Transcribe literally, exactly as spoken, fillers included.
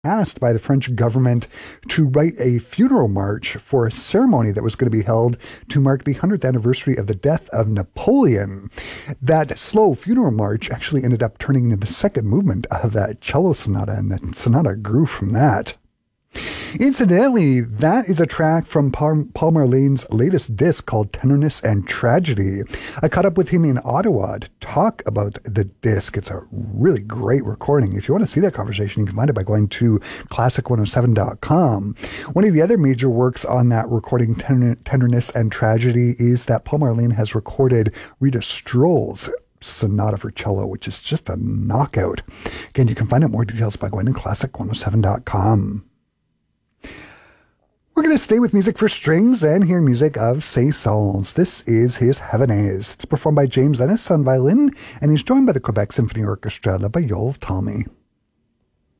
asked by the French government to write a funeral march for a ceremony that was going to be held to mark the one hundredth anniversary of the death of Napoleon. That slow funeral march actually ended up turning into the second movement of that cello sonata, and the sonata grew from that. Incidentally, that is a track from Paul Marlene's latest disc called Tenderness and Tragedy. I caught up with him in Ottawa to talk about the disc. It's a really great recording. If you want to see that conversation, you can find it by going to classic one oh seven dot com. One of the other major works on that recording, Tenderness and Tragedy, is that Paul Marlene has recorded Rita Stroll's Sonata for Cello, which is just a knockout. Again, you can find out more details by going to classic one oh seven dot com. We're going to stay with music for strings and hear music of Saint-Saëns. This is his Heavenese. It's performed by James Ennis on violin, and he's joined by the Quebec Symphony Orchestra led by Yoel Talmy.